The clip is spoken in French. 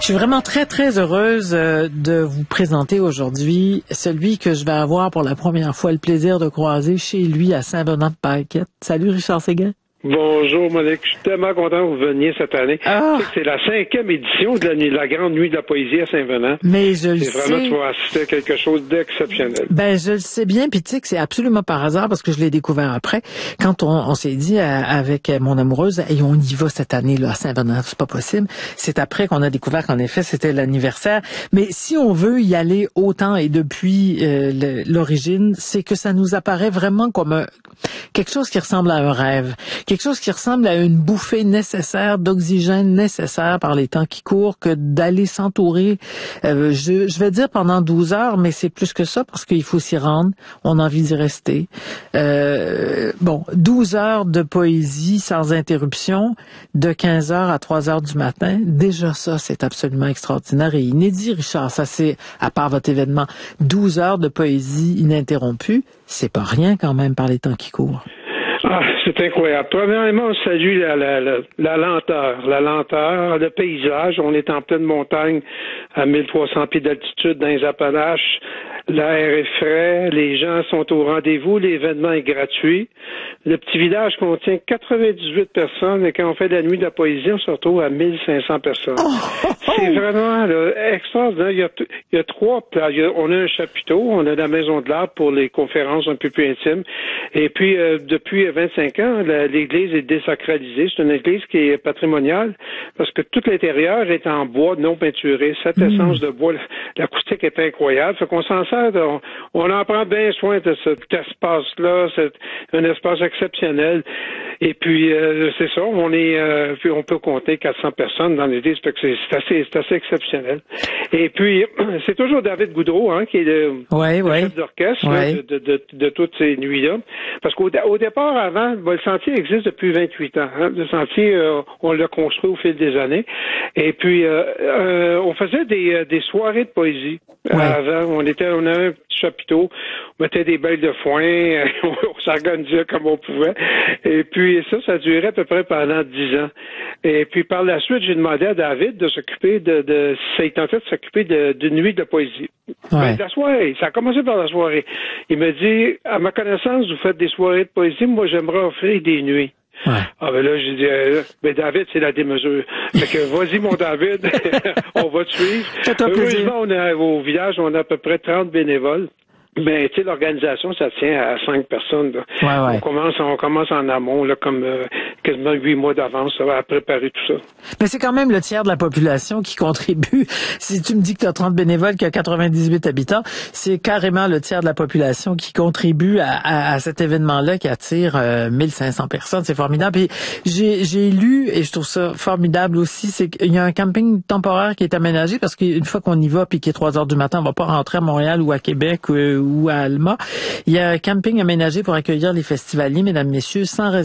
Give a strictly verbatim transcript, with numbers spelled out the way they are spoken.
suis vraiment très, très heureuse euh, de vous présenter aujourd'hui celui que je vais avoir pour la première fois le plaisir de croiser chez lui à Saint-Venant-de-Paquette. Salut Richard Séguin. Bonjour Monique, je suis tellement content que vous veniez cette année. Ah. C'est la cinquième édition de la, nuit, de la Grande Nuit de la Poésie à Saint-Venant. Mais je le sais. C'est vraiment, tu vas assister à quelque chose d'exceptionnel. Ben, je le sais bien, puis tu sais que c'est absolument par hasard parce que je l'ai découvert après. Quand on, on s'est dit euh, avec mon amoureuse, et on y va cette année là à Saint-Venant, c'est pas possible. C'est après qu'on a découvert qu'en effet c'était l'anniversaire. Mais si on veut y aller autant et depuis euh, le, l'origine, c'est que ça nous apparaît vraiment comme un, quelque chose qui ressemble à un rêve. Quelque chose qui ressemble à une bouffée nécessaire d'oxygène nécessaire par les temps qui courent que d'aller s'entourer, euh, je, je vais dire pendant douze heures, mais c'est plus que ça parce qu'il faut s'y rendre, on a envie d'y rester. Euh, bon, douze heures de poésie sans interruption, de quinze heures à trois heures du matin, déjà ça, c'est absolument extraordinaire et inédit, Richard. Ça, c'est, à part votre événement, douze heures de poésie ininterrompue, c'est pas rien quand même par les temps qui courent. Ah, c'est incroyable. Premièrement, on salue la, la, la, la lenteur, la lenteur, le paysage. On est en pleine montagne à mille trois cents pieds d'altitude dans les Appalaches. L'air est frais, les gens sont au rendez-vous, l'événement est gratuit. Le petit village contient quatre-vingt-dix-huit personnes et quand on fait la nuit de la poésie, on se retrouve à mille cinq cents personnes. Oh, oh, oh. C'est vraiment là, extraordinaire. Il y a, il y a trois plans. Il y a, on a un chapiteau, on a la maison de l'art pour les conférences un peu plus intimes. Et puis, euh, depuis vingt-cinq ans, la, l'église est désacralisée. C'est une église qui est patrimoniale parce que tout l'intérieur est en bois non peinturé. Cette mmh. essence de bois, l'acoustique est incroyable. Fait qu'on s'en sert. On, on en prend bien soin de cet espace-là, c'est un espace exceptionnel. Et puis euh, c'est ça, on est, euh, puis on peut compter quatre cents personnes dans l'église, fait que c'est, c'est assez, c'est assez exceptionnel. Et puis c'est toujours David Goudreau, hein, qui est le, ouais, le ouais. chef d'orchestre ouais. là, de, de, de, de toutes ces nuits-là. Parce qu'au au départ, avant, ben, le sentier existe depuis vingt-huit ans. Hein. Le sentier, euh, on l'a construit au fil des années. Et puis euh, euh, on faisait des, des soirées de poésie. Ouais. Avant, on était, on avait un petit chapiteau, on mettait des belles de foin, on s'organisait comme on pouvait. Et puis ça, ça durait à peu près pendant dix ans. Et puis par la suite, j'ai demandé à David de s'occuper de, de ça a été en fait de s'occuper de, d'une nuit de poésie. Ouais. Ben, de la soirée. Ça a commencé par la soirée. Il m'a dit, à ma connaissance, vous faites des soirées de poésie, moi j'aimerais offrir des nuits. Ouais. Ah ben là, j'ai dit, euh, ben David, c'est la démesure. Fait que vas-y mon David, on va te suivre. Heureusement, on a, au village, on a à peu près trente bénévoles. Mais tu sais, l'organisation, ça tient à cinq personnes. Là. Ouais, ouais. On commence, on commence en amont, là, comme euh, quasiment huit mois d'avance, ça va à préparer tout ça. Mais c'est quand même le tiers de la population qui contribue. Si tu me dis que tu as trente bénévoles, qu'il y a quatre-vingt-dix-huit habitants, c'est carrément le tiers de la population qui contribue à, à, à cet événement-là qui attire euh, mille cinq cents personnes. C'est formidable. Puis j'ai, j'ai lu, et je trouve ça formidable aussi, c'est qu'il y a un camping temporaire qui est aménagé parce qu'une fois qu'on y va puis qu'il est trois heures du matin, on va pas rentrer à Montréal ou à Québec ou, ou à Alma. Il y a un camping aménagé pour accueillir les festivaliers, mesdames, messieurs, sans réservation.